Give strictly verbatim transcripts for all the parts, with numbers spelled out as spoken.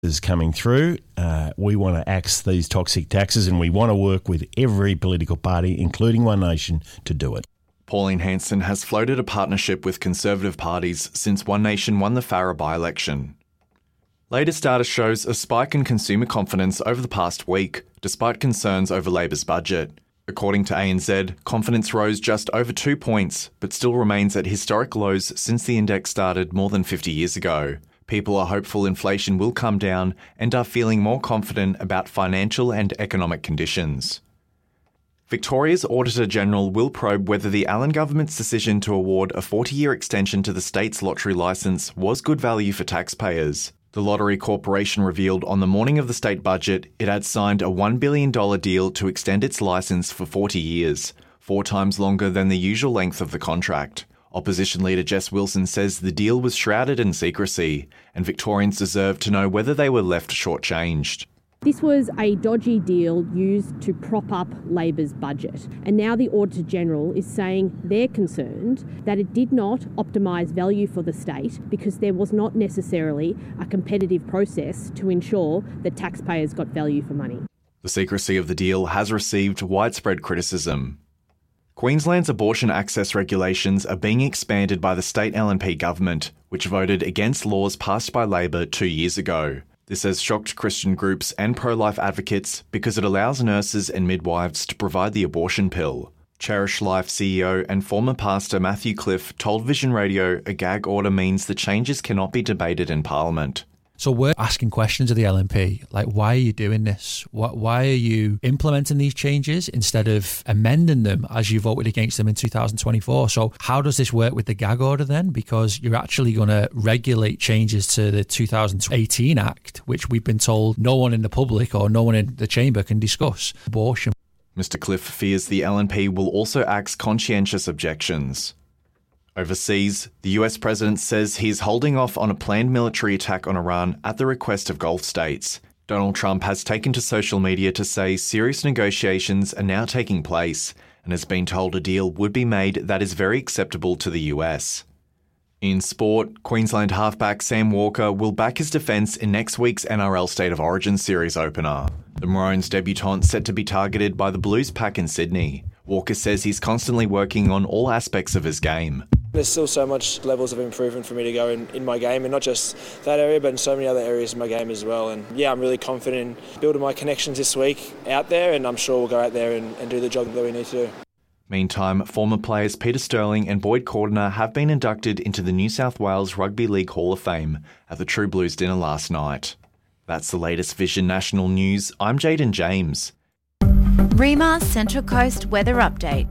is coming through. Uh, we want to axe these toxic taxes, and we want to work with every political party, including One Nation, to do it. Pauline Hanson has floated a partnership with Conservative parties since One Nation won the Farrer by-election. Latest data shows a spike in consumer confidence over the past week, despite concerns over Labor's budget. According to A N Z, confidence rose just over two points, but still remains at historic lows since the index started more than fifty years ago. People are hopeful inflation will come down and are feeling more confident about financial and economic conditions. Victoria's Auditor-General will probe whether the Allen government's decision to award a forty-year extension to the state's lottery licence was good value for taxpayers. The Lottery Corporation revealed on the morning of the state budget it had signed a one billion dollars deal to extend its licence for forty years, four times longer than the usual length of the contract. Opposition leader Jess Wilson says the deal was shrouded in secrecy, and Victorians deserve to know whether they were left shortchanged. This was a dodgy deal used to prop up Labor's budget, and now the Auditor-General is saying they're concerned that it did not optimise value for the state because there was not necessarily a competitive process to ensure that taxpayers got value for money. The secrecy of the deal has received widespread criticism. Queensland's abortion access regulations are being expanded by the state L N P government, which voted against laws passed by Labor two years ago. This has shocked Christian groups and pro-life advocates because it allows nurses and midwives to provide the abortion pill. Cherish Life C E O and former pastor Matthew Cliff told Vision Radio a gag order means the changes cannot be debated in Parliament. So we're asking questions of the L N P, like, why are you doing this? Why are you implementing these changes instead of amending them as you voted against them in two thousand twenty-four? So how does this work with the gag order then? Because you're actually going to regulate changes to the two thousand eighteen Act, which we've been told no one in the public or no one in the chamber can discuss. Abortion. Mister Cliff fears the L N P will also axe conscientious objections. Overseas, the U S president says he's holding off on a planned military attack on Iran at the request of Gulf states. Donald Trump has taken to social media to say serious negotiations are now taking place and has been told a deal would be made that is very acceptable to the U S. In sport, Queensland halfback Sam Walker will back his defence in next week's N R L State of Origin Series opener. The Maroons debutant set to be targeted by the Blues pack in Sydney. Walker says he's constantly working on all aspects of his game. There's still so much levels of improvement for me to go in, in my game, and not just that area, but in so many other areas of my game as well. And yeah, I'm really confident in building my connections this week out there, and I'm sure we'll go out there and, and do the job that we need to do. Meantime, former players Peter Sterling and Boyd Cordner have been inducted into the New South Wales Rugby League Hall of Fame at the True Blues dinner last night. That's the latest Vision National News. I'm Jaden James. REMA Central Coast Weather Update.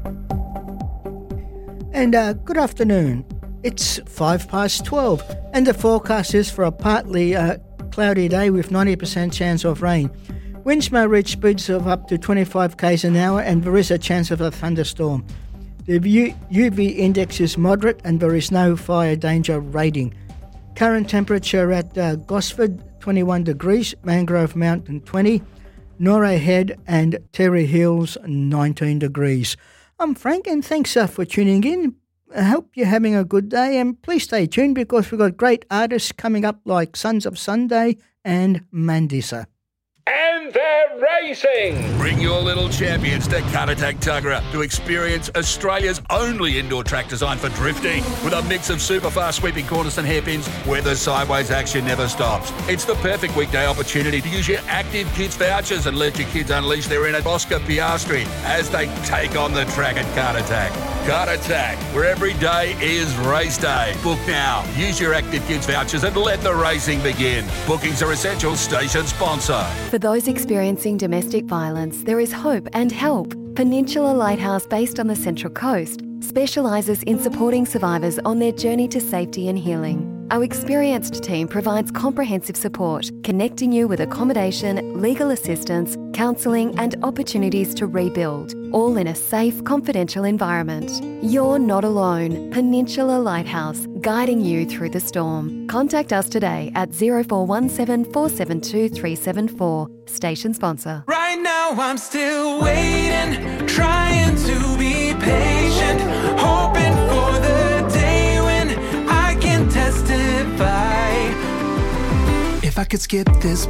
And uh, good afternoon. It's five past twelve, and the forecast is for a partly uh, cloudy day with ninety percent chance of rain. Winds may reach speeds of up to twenty-five kays an hour, and there is a chance of a thunderstorm. The U V index is moderate, and there is no fire danger rating. Current temperature at uh, Gosford, twenty-one degrees, Mangrove Mountain, twenty, Norah Head and Terry Hills, nineteen degrees. I'm Frank, and thanks uh, for tuning in. I hope you're having a good day, and please stay tuned because we've got great artists coming up like Sons of Sunday and Mandisa. And they're racing! Bring your little champions to Caratak Tuggerah to experience Australia's only indoor track designed for drifting. With a mix of super fast sweeping corners and hairpins where the sideways action never stops. It's the perfect weekday opportunity to use your Active Kids vouchers and let your kids unleash their inner Oscar Piastri as they take on the track at Caratak. Caratak, where every day is race day. Book now. Use your Active Kids vouchers and let the racing begin. Bookings are essential. Station sponsor. For those experiencing domestic violence, there is hope and help. Peninsula Lighthouse, based on the Central Coast, specialises in supporting survivors on their journey to safety and healing. Our experienced team provides comprehensive support, connecting you with accommodation, legal assistance, counselling and opportunities to rebuild, all in a safe, confidential environment. You're not alone. Peninsula Lighthouse, guiding you through the storm. Contact us today at zero four one seven, four seven two, three seven four. Station sponsor. Right now I'm still waiting, trying to be patient, hoping for the day when I can testify. If I could skip this